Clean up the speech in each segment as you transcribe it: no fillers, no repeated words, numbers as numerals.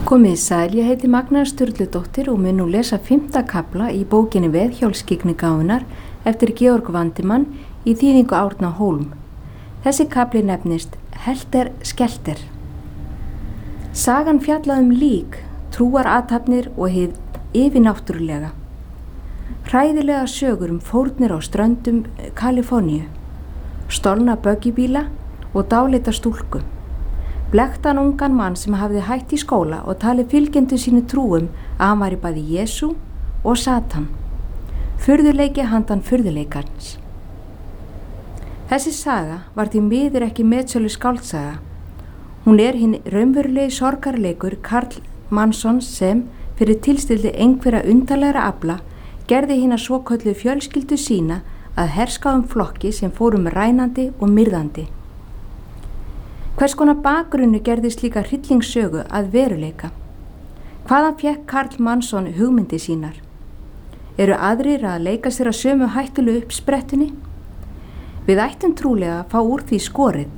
Komið sæl, ég heiti Magna Sturludóttir og mun nú lesa 5. kafla í bókinni Veðhjólsskyggnigáfunnar eftir Georg Vandimann í þýðingu Árna Hólm. Þessi kafli nefnist Helter Skelter. Sagan fjallaði lík, trúarathafnir og hið yfirnáttúrulega. Hræðilega sögur fórnir á ströndum Kaliforníu, stolna böggibíla og dáleita stúlku. Blekktan ungan mann sem hafði hætt í skóla og talið fylgjendur sínu trúum að hann væri bæði Jesú og Satan. Furðuleiki handan furðuleikarns. Þessi saga var því miður ekki metsölu skáldsaga. Hún hinn raunverulegi sorgarleikur Karl Mannsons sem fyrir tilstildi einhverja undarlegra afla gerði hina svokölluðu fjölskyldu sína að herskáðum flokki sem fórum rænandi og myrðandi. Hvers konar bakgrunnu gerði slíka hryllingssögu að veruleika? Hvaðan fékk Karl Mannsson hugmyndi sínar? Eru aðrir að leika sér að sömu hættulegu uppsprettunni? Við ættum trúlega að fá úr því skorið.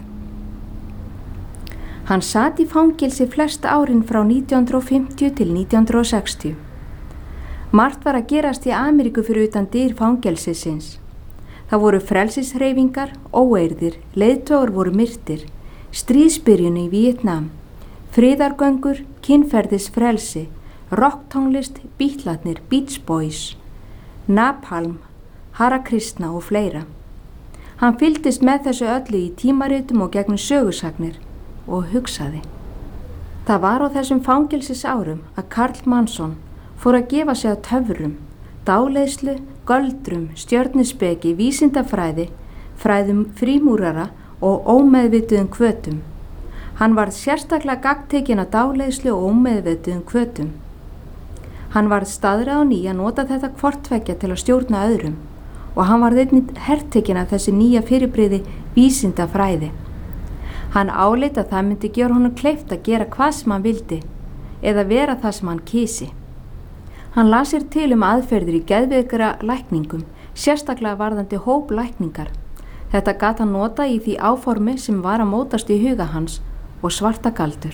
Hann sat í fangelsi flest árin frá 1950 til 1960. Margt var að gerast í Ameríku fyrir utan dyr fangelsisins. Það voru frelsishreyfingar, óeirðir, leiðtogar voru myrtir, stríðsbyrjun í Víetnam, friðargöngur, kynferðisfrelsi, rocktónlist, Bítlarnir, Beach Boys, Napalm, Hare Krishna og fleira. Hann fylgdist með þessu öllu í tímaritum og gegnum sögusagnir og hugsaði. Það var á þessum fangelsisárum að Karl Mannsson fór að gefa sig á töfrum, dáleiðslu, göldrum, stjörnuspeki, vísindafræði, fræðum frímúrara og ómeðvituðum hvötum. Hann varð sérstaklega gagntekinn að dáleiðslu og ómeðvituðum hvötum. Hann varð staðráðinn í að nota þetta hvorttveggja til að stjórna öðrum og hann varð einnig hertekinn af þessi nýja fyrirbrigði vísindafræði. Hann áleit að það myndi gera honum kleift að gera hvað sem hann vildi eða vera það sem hann kysi. Hann las sér til aðferðir í geðveikra lækningum, sérstaklega varðandi hóplækningar. Þetta gat hann nota í því áformi sem var að mótast í huga hans og svarta galdur.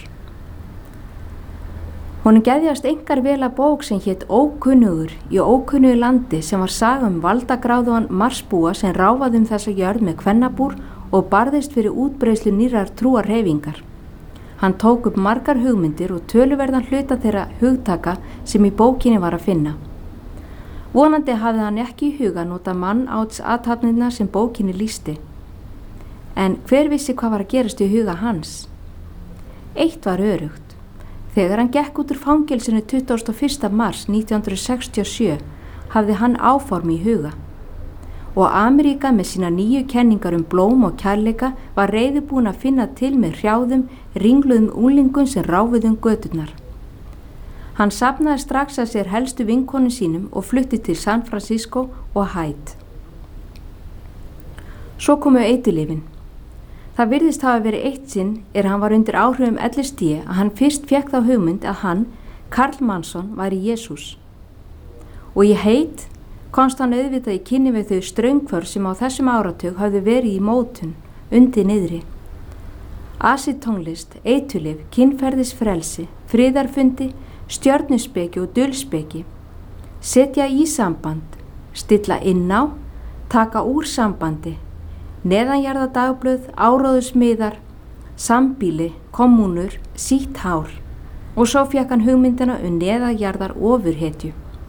Honum geðjast einkar vel að bók sem hét Ókunnugur í ókunnugu landi sem var saga valdagráðugan marsbúa sem ráfaði þessa jörð með kvennabúr og barðist fyrir útbreiðslu nýrrar trúarhreyfingar. Hann tók upp margar hugmyndir og töluverðan hluta þeirra hugtaka sem í bókinni var að finna. Vonandi hafði hann ekki í huga nota mannátsathafnirnar sem bókinni lýsti. En hver vissi hvað var að gerast í huga hans? Eitt var örugt. Þegar hann gekk út úr fangelsinu 21. mars 1967 hafði hann áform í huga. Og Ameríka með sína nýju kenningar blóm og kærleika var reiðubúin að finna til með hrjáðum, ringluðum unglingum sem ráfuðu göturnar. Hann safnaði strax að sér helstu vinkonum sínum og flutti til San Francisco og Haiti. Svo komu eiturlyfin. Það virðist hafa verið eitt sinn hann var undir áhrifum LSD að hann fyrst fékk þá hugmynd að hann, Karl Mannsson, væri Jesús. Og í Haiti komst hann auðvitað í kynni við þau straumhvörf sem á þessum áratug hafði verið í mótun, undir niðri. Acid-tónlist, eiturlyf, kynferðisfrelsi, friðarfundi, stjörnuspeki og dulspeki, setja í samband, stilla inn á, taka úr sambandi, neðanjarðadagblöð, áróðusmiðar, sambýli, kommunur, sítt hár og svo fékk hann hugmyndina neðanjarðar ofurhetju.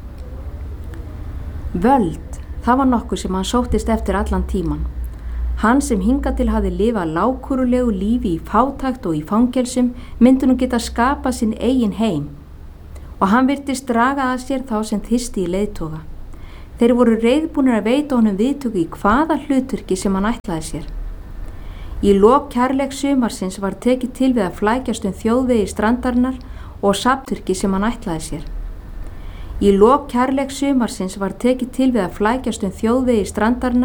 Völd, það var nokkuð sem hann sóttist eftir allan tíman. Hann sem hingað til hafði lifað lágkúrulegu lífi í fátækt og í fangelsum myndi nú geta skapað sinn eigin heim. Og hann virtist draga að sér þá sem þyrsti í leiðtoga. Þeir voru reiðbúnir að veita honum viðtöku í hvaða hlutverki sem hann ætlaði sér. Í lok kærleiks sumarsins var tekið til við að flækjast þjóðvegi strandarinnar og safnturki sem hann ætlaði sér. Í lok kærleiks sumarsins var tekið til við að flækjast þjóðvegi strandarinnar